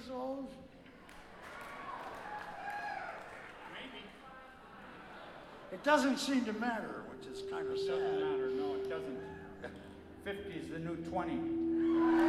old? Maybe. It doesn't seem to matter, which is kind of It sad. doesn't matter. No, it doesn't. 50 is the new 20.